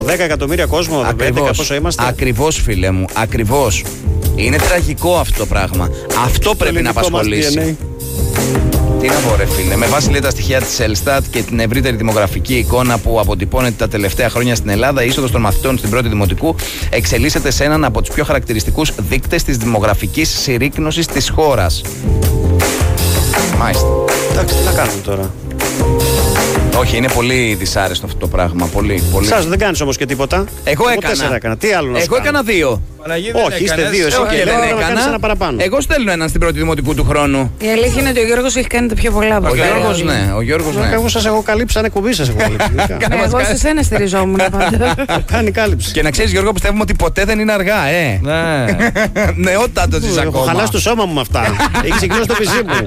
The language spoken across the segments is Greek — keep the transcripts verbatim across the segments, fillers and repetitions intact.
δέκα εκατομμύρια κόσμο, έντεκα πόσο είμαστε. Ακριβώς, φίλε μου, ακριβώς. Είναι τραγικό αυτό το πράγμα. Αυτό πρέπει να απασχολήσει. Τι να πω, ρε φίλε, με βάση λέει, τα στοιχεία της Ελστάτ και την ευρύτερη δημογραφική εικόνα που αποτυπώνεται τα τελευταία χρόνια στην Ελλάδα, η είσοδος των μαθητών στην πρώτη δημοτικού εξελίσσεται σε έναν από τους πιο χαρακτηριστικούς δείκτες της δημογραφικής συρρίκνωσης της χώρας. Μάλιστα. Εντάξει, τι να κάνουμε τώρα. Όχι, είναι πολύ δυσάρεστο αυτό το πράγμα. Πολύ, πολύ. Σας δεν κάνεις όμως και τίποτα. Εγώ έκανα. έκανα. Τι άλλο να Εγώ έκανα δύο. Όχι, είστε δύο. Εσύ και δεν έκανα. Ένα παραπάνω. Εγώ στέλνω έναν στην πρώτη δημοτικού του χρόνου. Η αλήθεια είναι ότι ο Γιώργος έχει κάνει τα πιο πολλά από Ο Γιώργος, ναι. Ο Γιώργος, ναι. Εγώ σας έχω καλύψει, σαν κουμπί σας έχω καλύψει. Εγώ σε σένα στηριζόμουν πάντα. Κάνει κάλυψη. Και να ξέρεις, Γιώργο, πιστεύουμε ότι ποτέ δεν είναι αργά, ε. Ναι. Νεότατο της ακόμα. Έχω χαλάσει το σώμα μου με αυτά. Έχει συγκλώσει το πισί μου.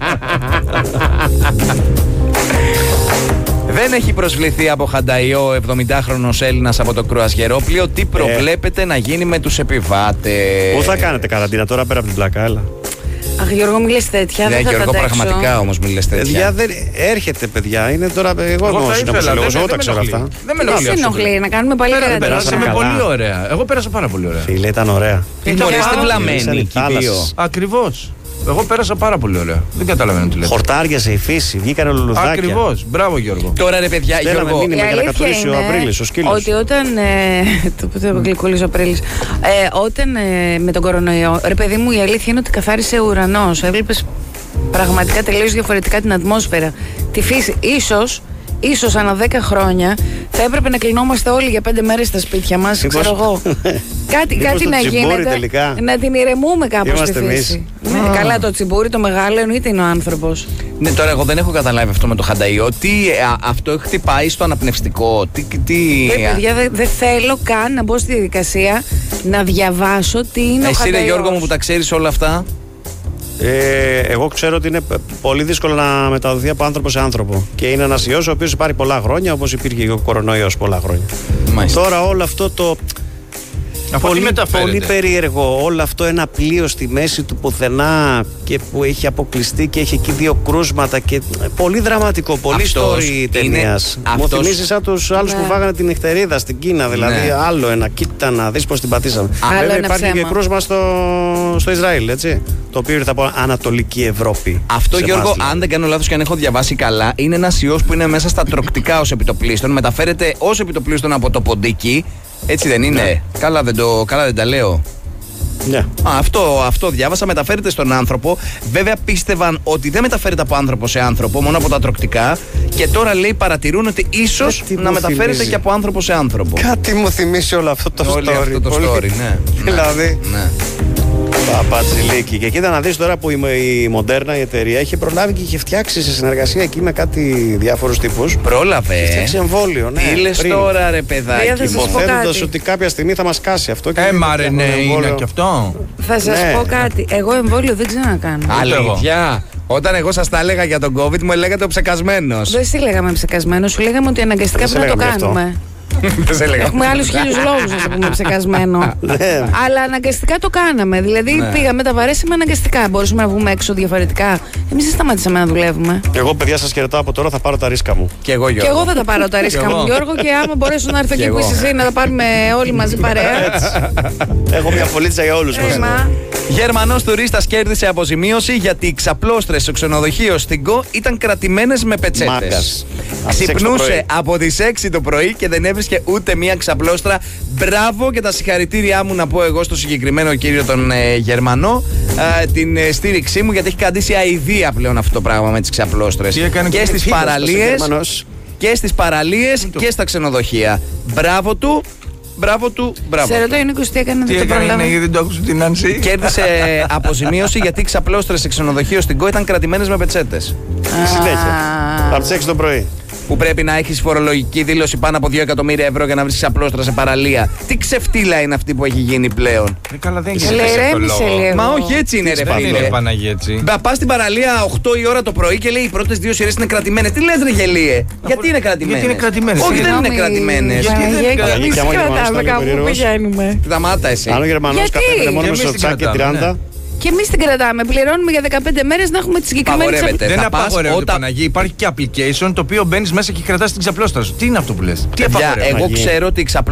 Δεν έχει προσβληθεί από χανταϊό ο εβδομηντάχρονος Έλληνας από το κρουαζιερόπλοιο. Τι προβλέπετε ε. να γίνει με τους επιβάτες? Πού θα κάνετε καραντίνα τώρα πέρα από την πλάκα, έλα. Αχ, Γιώργο, μη λες τέτοια. Ναι, δεν Γιώργο, θα πραγματικά όμως μη λες τέτοια. Παιδιά, δεν... έρχεται, παιδιά. Είναι τώρα. Εγώ εγώ εγώ τα ξέρω αυτά. Δεν με ενοχλεί να κάνουμε πάλι καραντίνα. Περάσαμε πολύ ωραία. Εγώ πέρασα πάρα πολύ ωραία. Φίλε, ήταν ωραία. Ήταν βλαμμένη. Ακριβώς. Εγώ πέρασα πάρα πολύ ωραία. Δεν καταλαβαίνω τι λέτε. Χορτάριασε η φύση, βγήκανε λουλουδάκια. Ακριβώς. Μπράβο, Γιώργο. Τώρα ρε παιδιά, Γιώργο. Γιώργο. Η αλήθεια είναι ο Απρίλης, ο σκύλος. ότι όταν. Ε, το που το γλυκούλης ο Απρίλης. Ε, όταν ε, με τον κορονοϊό. Ρε παιδί μου, η αλήθεια είναι ότι καθάρισε ο ουρανός. Έβλεπες πραγματικά τελείως διαφορετικά την ατμόσφαιρα. Τη φύση. Ίσως. Ίσως ανά δέκα χρόνια θα έπρεπε να κλεινόμαστε όλοι για πέντε μέρες στα σπίτια μας, ξέρω εγώ. κάτι κάτι να γίνεται, τελικά. Να την ηρεμούμε κάπως στη φύση. Ναι, ah. Καλά, το τσιμπούρι, το μεγάλο εννοείται είναι ο άνθρωπος. Ναι, τώρα εγώ δεν έχω καταλάβει αυτό με το χανταϊό. Τι α, αυτό χτυπάει στο αναπνευστικό? Τι, τι... Ε, παιδιά, δεν δε θέλω καν να μπω στη διαδικασία να διαβάσω τι είναι. Εσύ, ο χανταϊός. Ρε Γιώργο μου, που τα ξέρεις όλα αυτά. Ε, εγώ ξέρω ότι είναι πολύ δύσκολο να μεταδοθεί από άνθρωπο σε άνθρωπο. Και είναι ένας ιός ο οποίος υπάρχει πολλά χρόνια, όπως υπήρχε και ο κορονοϊός πολλά χρόνια. Μάλιστα. Τώρα όλο αυτό το. Πολύ, πολύ περίεργο. Όλο αυτό ένα πλοίο στη μέση του πουθενά και που έχει αποκλειστεί και έχει εκεί δύο κρούσματα. Και πολύ δραματικό. Πολύ story ταινίας. Μου θυμίζει σαν τους άλλους ναι. που φάγανε την νυχτερίδα στην Κίνα. Δηλαδή, ναι. άλλο ένα. Κοίτα να δεις πώς την πατήσαμε. Βέβαια υπάρχει ψέμα. Και κρούσμα στο, στο Ισραήλ, έτσι. Το οποίο ήρθε από Ανατολική Ευρώπη. Αυτό, Γιώργο, εμάς, αν δεν κάνω λάθος και αν έχω διαβάσει καλά, είναι ένας ιός που είναι μέσα στα τροκτικά ως επιτοπλίστων. Μεταφέρεται ως επιτοπλίστων από το ποντίκι. Έτσι δεν είναι? Ναι. Καλά, δεν το, καλά δεν τα λέω. Ναι. Α, αυτό, αυτό διάβασα. Μεταφέρεται στον άνθρωπο. Βέβαια πίστευαν ότι δεν μεταφέρεται από άνθρωπο σε άνθρωπο, μόνο από τα τροκτικά. Και τώρα λέει παρατηρούν ότι ίσως να μεταφέρεται θυμίζει. και από άνθρωπο σε άνθρωπο. Κάτι μου θυμίσει όλο αυτό το όλο story. Αυτό το πολύ... story, ναι. Δηλαδή. Ναι. Παπατσιλίκη. Και κοίτα να δεις τώρα που η Μοντέρνα, η εταιρεία, είχε προλάβει και είχε φτιάξει σε συνεργασία εκεί με κάτι διάφορους τύπους. Πρόλαβε. Είχε φτιάξει εμβόλιο, ναι. Τι λες τώρα, ρε παιδάκι? Υποθέτοντας ότι κάποια στιγμή θα μας κάσει αυτό. Ε, μα ρε, ναι, είναι και αυτό. Θα σας ναι. πω κάτι. Εγώ εμβόλιο δεν ξέρω να κάνω. Αλήθεια. Όταν εγώ σας τα έλεγα για τον COVID, μου έλεγατε ο ψεκασμένος. Δεν σε λέγαμε ψεκασμένος, σου λέγαμε ότι αναγκαστικά πρέπει να το κάνουμε. Έχουμε άλλους χίλιους λόγους να το πούμε ψεκασμένο. Αλλά αναγκαστικά το κάναμε. Δηλαδή ναι. πήγαμε, τα βαρέσαμε αναγκαστικά. Μπορούσαμε να βγούμε έξω διαφορετικά. Εμείς δεν σταματήσαμε να δουλεύουμε. Εγώ, παιδιά, σας χαιρετάω από τώρα, θα πάρω τα ρίσκα μου. Και εγώ, και εγώ θα τα πάρω τα ρίσκα μου, Γιώργο. Και άμα μπορέσω να έρθω εκεί που είσαι εσύ, να τα πάρουμε όλοι μαζί παρέα. Έχω μια φωλίτσα για όλους μας. Γερμανός τουρίστας κέρδισε αποζημίωση γιατί οι ξαπλώστρες στο ξενοδοχείο στην Κο ήταν κρατημένες με πετσέτες. Ξυπνούσε από τις έξι το πρωί και δεν έβρισκε ούτε μία ξαπλώστρα. Μπράβο και τα συγχαρητήριά μου να πω εγώ στο συγκεκριμένο κύριο τον ε, Γερμανό. Ε, την ε, στήριξή μου, γιατί έχει καντήσει αηδία πλέον αυτό το πράγμα με τις ξαπλώστρες. Και στις παραλίες και στις παραλίες και στα ξενοδοχεία. Μπράβο του. Μπράβο του, μπράβο. Σε ρωτώ, Νίκος, τι έκανε, δεν το προλάβα. Τι έκανε, δεν το άκουσα την Άνση. Κέρδισε αποζημίωση γιατί οι ξαπλώστρες σε ξενοδοχείο στην Κο ήταν κρατημένες με πετσέτες. Συνέχεια. Από τις έξι το πρωί. Που πρέπει να έχεις φορολογική δήλωση πάνω από δύο εκατομμύρια ευρώ για να βρεις ξαπλώστρα σε παραλία. Τι ξεφτύλα είναι αυτή που έχει γίνει πλέον? Ε, καλά, δεν είναι λίγο. Μα όχι, έτσι είναι, ρε φίλε. Πας στην παραλία οκτώ η ώρα το πρωί και λέει οι πρώτες δύο σειρές είναι κρατημένες. Τι λες, ρε γελίε? Γιατί είναι κρατημένες? Γιατί είναι κρατημένες. Όχι, δεν είναι κρατημένες. Εμείς κρατάμε κάπου που πηγαίνουμε. Σταμάτα εσύ. Αν ο Γερμανός κατέβαινε μόνο με σοτσάκι και τριάντα. Και εμείς την κρατάμε. Πληρώνουμε για δεκαπέντε μέρες να έχουμε τη συγκεκριμένη ξαπλώστρα. Δεν απαγορεύεται, όταν... Παναγί. Υπάρχει και application το οποίο μπαίνεις μέσα και κρατάς την ξαπλώστρα σου. Τι είναι αυτό που λες? Τι απαγορεύεται? Εγώ ξέρω ότι η ξαπλώστρα